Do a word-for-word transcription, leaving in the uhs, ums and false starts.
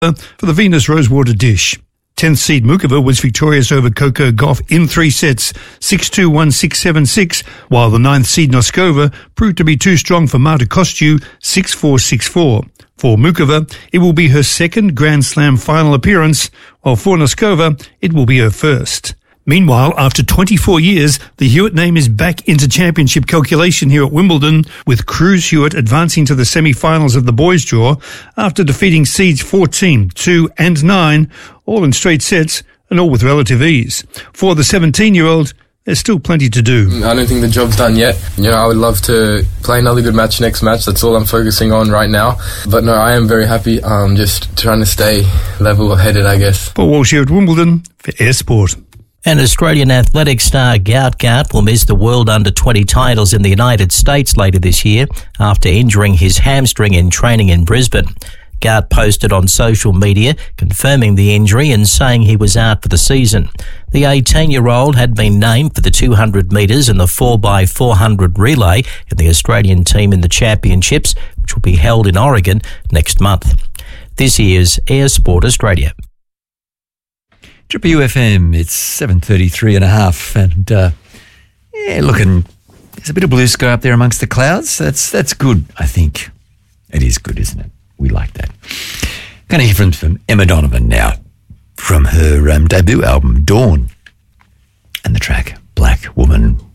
for the Venus Rosewater Dish. tenth seed Mukova was victorious over Coco Gauff in three sets, six two, one six, seven six, while the ninth seed Noskova proved to be too strong for Marta Kostyou, six four, six four. For Mukova, it will be her second Grand Slam final appearance, while for Noskova, it will be her first. Meanwhile, after twenty-four years, the Hewitt name is back into championship calculation here at Wimbledon, with Cruz Hewitt advancing to the semi-finals of the boys' draw after defeating seeds fourteen, two and nine, all in straight sets and all with relative ease. For the seventeen-year-old, there's still plenty to do. I don't think the job's done yet. You know, I would love to play another good match next match. That's all I'm focusing on right now. But no, I am very happy. Um, just trying to stay level-headed, I guess. Paul Walsh here at Wimbledon for Air Sport. And Australian athletic star Gout Gout will miss the World under twenty titles in the United States later this year after injuring his hamstring in training in Brisbane. Gout posted on social media confirming the injury and saying he was out for the season. The eighteen-year-old had been named for the two hundred metres and the four by four hundred relay in the Australian team in the championships, which will be held in Oregon next month. This is Air Sport Australia. Triple U F M, it's seven thirty-three and a half, and uh, yeah, looking, there's a bit of blue sky up there amongst the clouds. That's that's good, I think. It is good, isn't it? We like that. Going to hear from, from Emma Donovan now, from her um, debut album, Dawn, and the track Black Woman